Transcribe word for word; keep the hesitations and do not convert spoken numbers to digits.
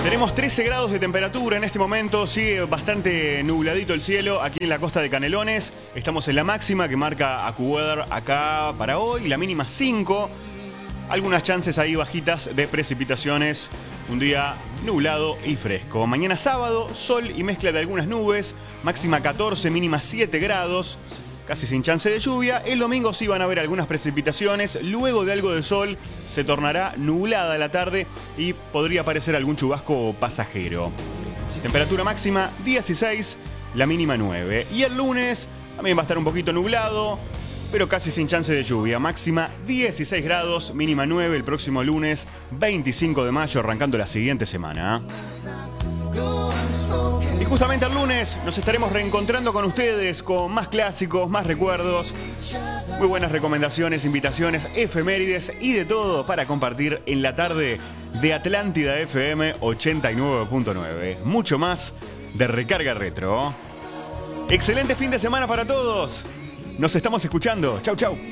Tenemos trece grados de temperatura en este momento, sigue bastante nubladito el cielo aquí en la costa de Canelones. Estamos en la máxima que marca AccuWeather acá para hoy, la mínima cinco. Algunas chances ahí bajitas de precipitaciones, un día nublado y fresco. Mañana sábado, sol y mezcla de algunas nubes, máxima catorce, mínima siete grados. Casi sin chance de lluvia. El domingo sí van a haber algunas precipitaciones. Luego de algo de sol se tornará nublada la tarde y podría aparecer algún chubasco pasajero. Temperatura máxima dieciséis, la mínima nueve. Y el lunes también va a estar un poquito nublado, pero casi sin chance de lluvia. Máxima dieciséis grados, mínima nueve. El próximo lunes veinticinco de mayo, arrancando la siguiente semana. Y justamente el lunes nos estaremos reencontrando con ustedes con más clásicos, más recuerdos, muy buenas recomendaciones, invitaciones, efemérides y de todo para compartir en la tarde de Atlántida F M ochenta y nueve punto nueve. Mucho más de Recarga Retro. Excelente fin de semana para todos. Nos estamos escuchando. Chau, chau.